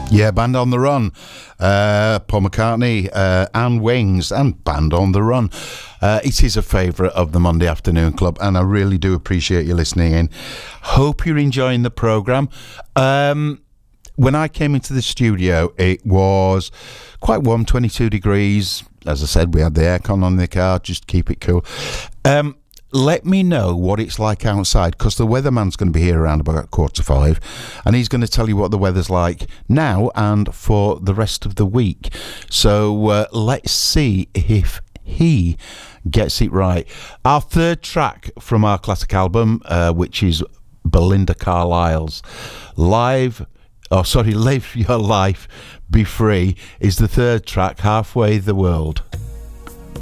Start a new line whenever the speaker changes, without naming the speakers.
Yeah, Band on the Run. Paul McCartney and Wings and Band on the Run. It is a favourite of the Monday Afternoon Club, and I really do appreciate you listening in. Hope you're enjoying the programme. When I came into the studio, it was quite warm, 22 degrees. As I said, we had the aircon on the car, just to keep it cool. Let me know what it's like outside, because the weatherman's going to be here around about 4:45, and he's going to tell you what the weather's like now and for the rest of the week. So let's see if he gets it right. Our third track from our classic album, which is Belinda Carlisle's Live Your Life, Be Free, is the third track, Halfway the World.